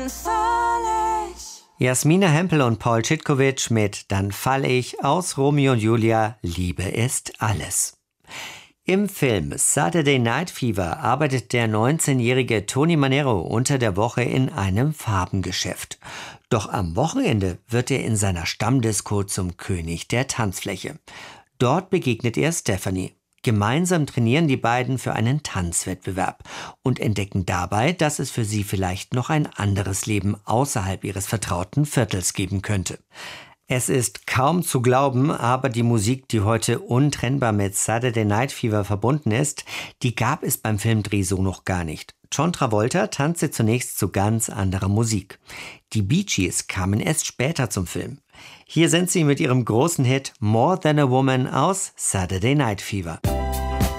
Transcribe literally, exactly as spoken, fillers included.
fall ich. Jasmina Hempel und Paul Tschitkovic mit Dann fall ich aus Romeo und Julia, Liebe ist alles. Im Film Saturday Night Fever arbeitet der neunzehnjährige Tony Manero unter der Woche in einem Farbengeschäft. Doch am Wochenende wird er in seiner Stammdisco zum König der Tanzfläche. Dort begegnet er Stephanie. Gemeinsam trainieren die beiden für einen Tanzwettbewerb und entdecken dabei, dass es für sie vielleicht noch ein anderes Leben außerhalb ihres vertrauten Viertels geben könnte. Es ist kaum zu glauben, aber die Musik, die heute untrennbar mit Saturday Night Fever verbunden ist, die gab es beim Filmdreh so noch gar nicht. John Travolta tanzte zunächst zu ganz anderer Musik. Die Bee Gees kamen erst später zum Film. Hier sind sie mit ihrem großen Hit More Than a Woman aus Saturday Night Fever.